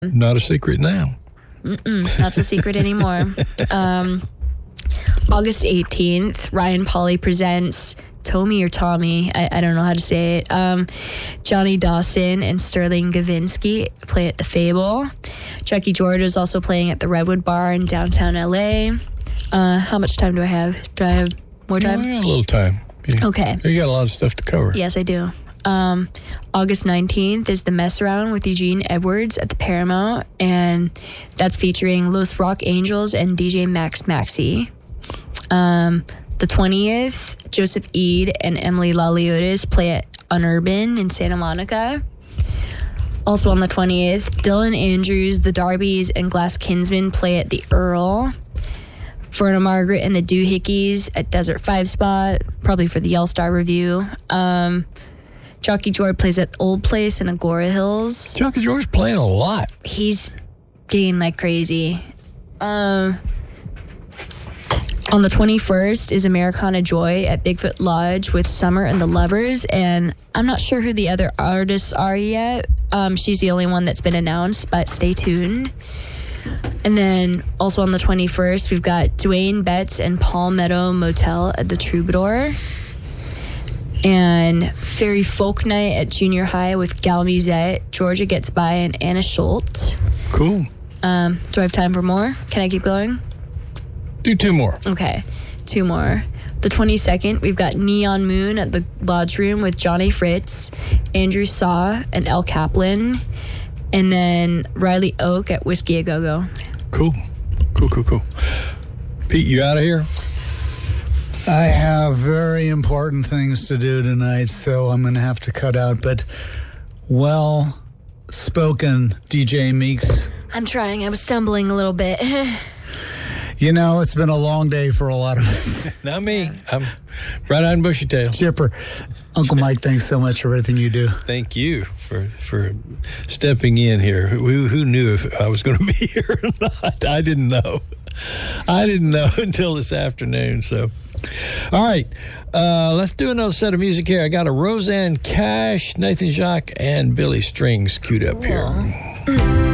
Not a secret now. Not so secret anymore. August 18th, Ryan Pauly presents Tommy or Tommy, I don't know how to say it. Johnny Dawson and Sterling Gavinsky play at the Fable. Jackie George is also playing at the Redwood Bar in downtown LA. How much time do I have? Do I have more time? I got a little time. Yeah. Okay. You got a lot of stuff to cover. Yes, I do. August 19th is the Mess Around with Eugene Edwards at the Paramount, and that's featuring Los Rock Angels and DJ Max Maxey. The 20th, Joseph Eid and Emily Laliotis play at Unurban in Santa Monica. Also on the 20th, Dylan Andrews, the Darbys, and Glass Kinsman play at the Earl. Verna Margaret and the Doohickeys at Desert 5 Spot, probably for the Yell Star review. Jockey George plays at Old Place in Agora Hills. Jockey George playing a lot. He's getting like crazy. On the 21st is Americana Joy at Bigfoot Lodge with Summer and the Lovers, and I'm not sure who the other artists are yet. She's the only one that's been announced, but stay tuned. And then also on the 21st, we've got Dwayne Betts and Palmetto Motel at the Troubadour. And Fairy Folk Night at Junior High with Gal Musette, Georgia Gets By, and Anna Schultz. Cool. Do I have time for more? Can I keep going? Do two more. Okay, two more. The 22nd, we've got Neon Moon at the Lodge Room with Johnny Fritz, Andrew Saw, and El Kaplan. And then Riley Oak at Whiskey A Go-Go. Cool. Pete, you out of here? I have very important things to do tonight, so I'm going to have to cut out. But well-spoken, DJ Meeks. I'm trying. I was stumbling a little bit. You know, it's been a long day for a lot of us. Not me. I'm bright-eyed and bushy-tailed. Chipper. Uncle Mike, thanks so much for everything you do. Thank you for stepping in here. Who knew if I was going to be here or not? I didn't know. Until this afternoon. So, all right. Let's do another set of music here. I got a Roseanne Cash, Nathan Jacques, and Billy Strings queued up here.